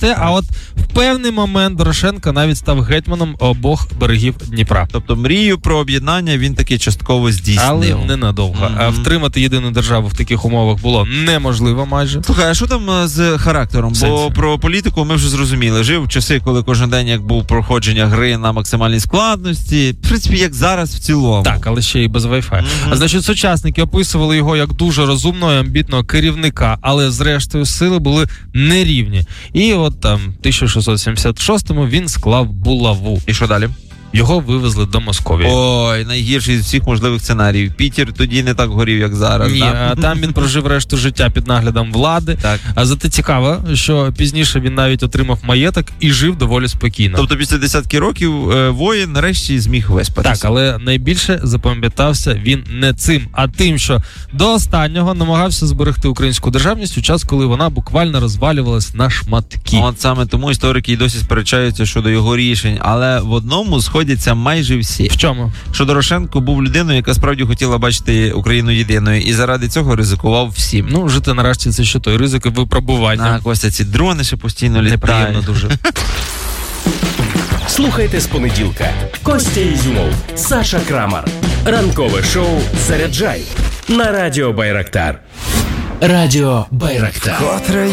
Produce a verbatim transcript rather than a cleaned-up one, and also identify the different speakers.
Speaker 1: те, а от в певний момент Дорошенко навіть став гетьманом обох берегів Дніпра.
Speaker 2: Тобто мрію про об'єднання він таки частково здійснив.
Speaker 1: Але ненадовго. Mm-hmm. А втримати єдину державу в таких умовах було неможливо майже.
Speaker 2: Слухай, а що там з характером? Сенсі. Бо про політику ми вже зрозуміли. Жив в часи, коли кожен день як був проходження гри на максимальній складності. В принципі, як зараз в цілому.
Speaker 1: Так, але ще й без Wi-Fi. Mm-hmm. А значить, сучасники описували його як дуже розумного і амбітного керівника, але зрештою сили були нерівні. І от там в тисяча шістсот сімдесят шостому він склав булаву.
Speaker 2: І що далі?
Speaker 1: Його вивезли до Московії.
Speaker 2: Ой, найгірший з всіх можливих сценаріїв. Пітер тоді не так горів, як зараз.
Speaker 1: Ні,
Speaker 2: да?
Speaker 1: а там він прожив решту життя під наглядом влади.
Speaker 2: Так.
Speaker 1: А зате цікаво, що пізніше він навіть отримав маєток і жив доволі спокійно.
Speaker 2: Тобто після десятки років е, воїн нарешті зміг виспатися.
Speaker 1: Так, але найбільше запам'ятався він не цим, а тим, що до останнього намагався зберегти українську державність у час, коли вона буквально розвалювалась на шматки.
Speaker 2: От саме тому історики й досі сперечаються щодо його рішень, але в одному сходяться майже всі.
Speaker 1: В чому?
Speaker 2: Що Дорошенко був людиною, яка справді хотіла бачити Україну єдиною, і заради цього ризикував всім.
Speaker 1: Ну, жити нарешті це що той ризик і випробування.
Speaker 2: Так, ось ці дрони ще постійно літають.
Speaker 1: Неприємно дуже.
Speaker 3: Слухайте з понеділка. Костя Ізюмов, Саша Крамар. Ранкове шоу «Заряджай» на Радіо Байрактар. Радіо Байрактар.
Speaker 4: Котре